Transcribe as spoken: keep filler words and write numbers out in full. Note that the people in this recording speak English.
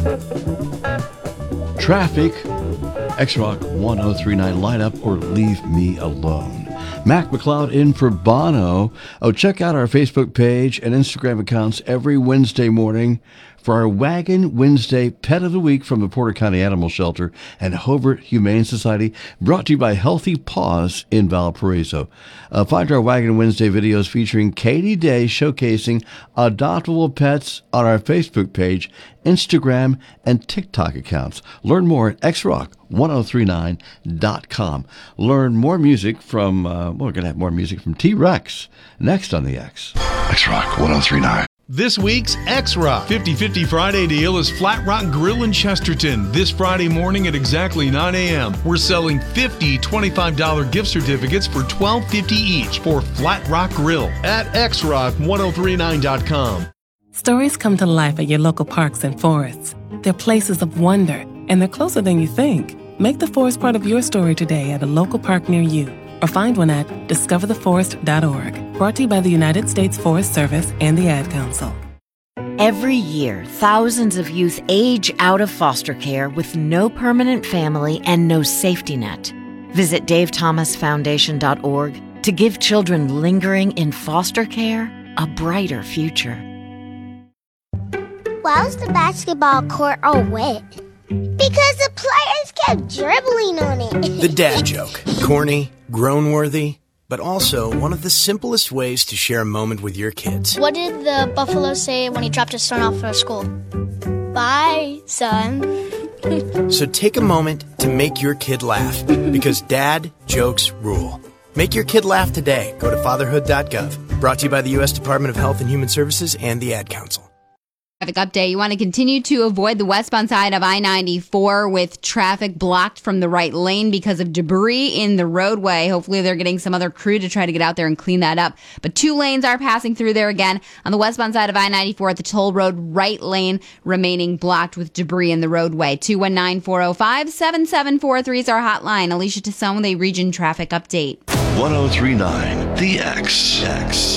Traffic, X-Rock one oh three nine lineup, or Leave Me Alone. Mac McLeod in for Bono. Oh, check out our Facebook page and Instagram accounts every Wednesday morning for our Wagon Wednesday Pet of the Week from the Porter County Animal Shelter and Hobart Humane Society, brought to you by Healthy Paws in Valparaiso. Uh, find our Wagon Wednesday videos featuring Katie Day showcasing adoptable pets on our Facebook page, Instagram, and TikTok accounts. Learn more at x rock one oh three nine dot com. Learn more music from, uh, well, we're going to have more music from T-Rex next on the X. X-Rock one oh three nine. This week's X-Rock fifty fifty Friday deal is Flat Rock Grill in Chesterton. This Friday morning at exactly nine a.m. We're selling fifty twenty-five dollars gift certificates for twelve fifty each for Flat Rock Grill at x rock one oh three nine dot com. Stories come to life at your local parks and forests. They're places of wonder, and they're closer than you think. Make the forest part of your story today at a local park near you, or find one at discover the forest dot org. Brought to you by the United States Forest Service and the Ad Council. Every year, thousands of youth age out of foster care with no permanent family and no safety net. Visit dave thomas foundation dot org to give children lingering in foster care a brighter future. Why was the basketball court all wet? Because the players kept dribbling on it. The dad joke. Corny, groan-worthy, but also one of the simplest ways to share a moment with your kids. What did the buffalo say when he dropped his son off at school? Bye, son. So take a moment to make your kid laugh, because dad jokes rule. Make your kid laugh today. Go to fatherhood dot gov. Brought to you by the U S Department of Health and Human Services and the Ad Council. Traffic update. You want to continue to avoid the westbound side of I ninety-four with traffic blocked from the right lane because of debris in the roadway. Hopefully they're getting some other crew to try to get out there and clean that up. But two lanes are passing through there again on the westbound side of I ninety-four at the toll road, right lane remaining blocked with debris in the roadway. two one nine, four oh five, seven seven four three is our hotline. Alicia Tassone with a region traffic update. one oh three nine The X. X.